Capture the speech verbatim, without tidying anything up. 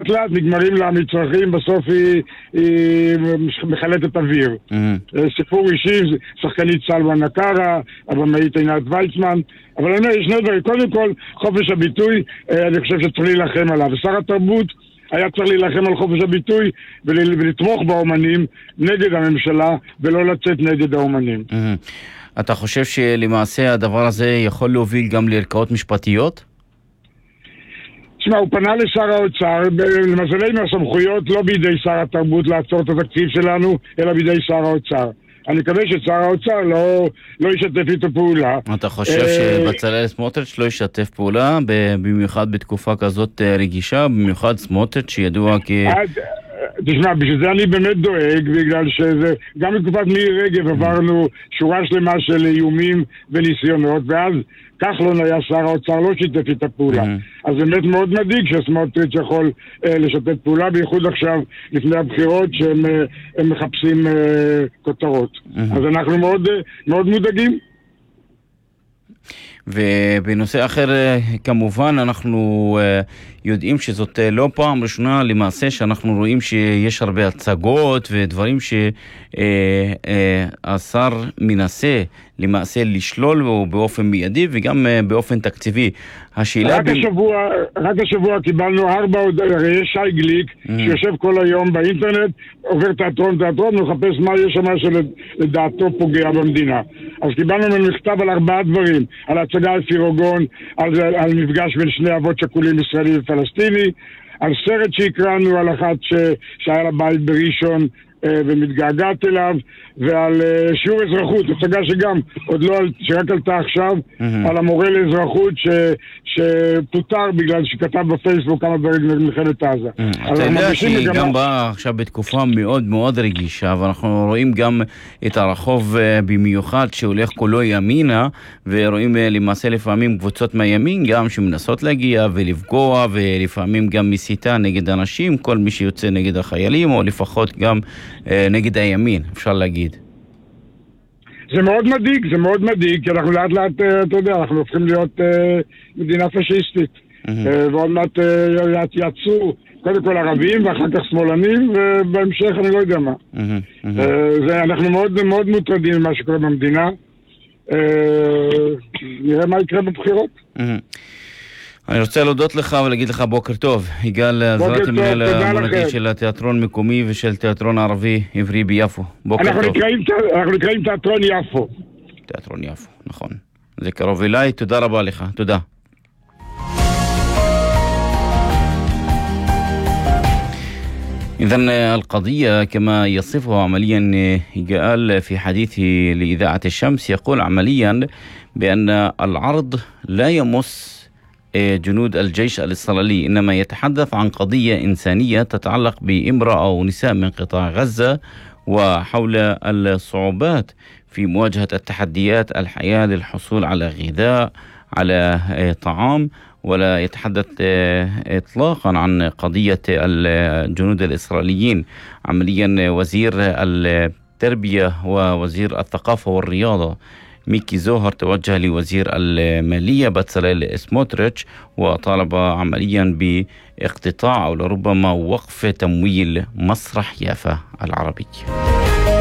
לאט לאט נגמרים לה מצרכים, בסוף היא, היא מחלטת אוויר. Mm-hmm. סיפור אישי, שחקנית סלווה נקרה, הבמאית עינת ויצמן, אבל אני אומר, יש שני דברים. קודם כל, חופש הביטוי, אני חושב שצריך להילחם עליו. שר התרבות היה צריך להילחם על חופש הביטוי ולתמוך באומנים נגד הממשלה ולא לצאת נגד האומנים. Mm-hmm. אתה חושב שלמעשה הדבר הזה יכול להוביל גם לערכאות משפטיות? תשמע, הוא פנה לשר האוצר, למזלנו הסמכויות לא בידי שר התרבות לעצור את התקציב שלנו, אלא בידי שר האוצר. אני מקווה ששר האוצר לא, לא ישתף איתו פעולה. אתה חושב שבצלאל סמוטריץ' לא ישתף פעולה, במיוחד בתקופה כזאת רגישה, במיוחד סמוטריץ' שידוע כ... תשמע, בשביל זה אני באמת דואג, בגלל שזה, גם בתקופת מירי רגב עברנו שורה שלמה של איומים וניסיונות, ואז כחלון היה שר האוצר, לא שיתף את הפעולה. אז באמת מאוד מדאיג שסמוטריץ' יכול אה, לשתף פעולה, בייחוד עכשיו לפני הבחירות שהם אה, מחפשים אה, כותרות. אז אנחנו מאוד, מאוד מודאגים. ובנושא אחר, כמובן, אנחנו יודעים שזאת לא פעם ראשונה למעשה שאנחנו רואים שיש הרבה הצגות ודברים שהשר מנסה למעשה לשלול באופן מיידי וגם באופן תקציבי. השאלה רק, ב... השבוע, רק השבוע קיבלנו ארבע, הרי יש שי גליק mm-hmm. שיושב כל היום באינטרנט, עובר תיאטרון תיאטרון, מחפש מה יש שם שלדעתו פוגע במדינה. אז קיבלנו ממנו מכתב על ארבעה דברים, על הצגה על פירוגון, על, על מפגש בין שני אבות שכולים ישראלי ופלסטיני, על סרט שהקראנו, על אחת ש... שהיה לה בית בראשון ומתגעגעת אליו, ועל שיעור אזרחות, הצגה שגם עוד לא, שרק עלתה עכשיו, mm-hmm. על המורה לאזרחות ש, שפוטר בגלל שכתב בפייסבוק כמה דברים מלחמת עזה. Mm-hmm. אתה יודע שהיא גם באה עכשיו בתקופה מאוד מאוד רגישה, ואנחנו רואים גם את הרחוב במיוחד שהולך כולו ימינה, ורואים למעשה לפעמים קבוצות מהימין גם שמנסות להגיע ולפגוע, ולפעמים גם מסיתה נגד אנשים, כל מי שיוצא נגד החיילים, או לפחות גם נגד הימין, אפשר להגיד. זה מאוד מדאיג, זה מאוד מדאיג, כי אנחנו לאט לאט, אתה יודע, אנחנו הופכים להיות מדינה פשיסטית. ועוד מעט יצאו קודם כל ערבים ואחר כך שמאלנים, ובהמשך אני לא יודע מה. אנחנו מאוד מאוד מוטרדים ממה שקורה במדינה. נראה מה יקרה בבחירות. אני רוצה להודות לך ולהגיד לך בוקר טוב. יגאל עזרתי, מנהל המונתי של התיאטרון מקומי ושל תיאטרון ערבי עברי ביפו. בוקר אנחנו טוב. נקראים, אנחנו נקראים תיאטרון יפו. תיאטרון יפו, נכון. זה קרוב אליי, תודה רבה לך, תודה. إذن القضية كما يصفها عمليا يقال في حديثه لإذاعة الشمس، يقول عمليا بأن العرض لا يمس جنود الجيش الإسرائيلي، إنما يتحدث عن قضية إنسانية تتعلق بامرأة أو نساء من قطاع غزة وحول الصعوبات في مواجهة التحديات الحياة للحصول على غذاء، على طعام، ولا يتحدث إطلاقا عن قضية الجنود الإسرائيليين. عمليا وزير التربية ووزير الثقافة والرياضة ميكي زوهر توجه لوزير المالية بتسليل سموتريتش وطالب عمليا باقتطاع أو لربما وقف تمويل مسرح يافا العربي.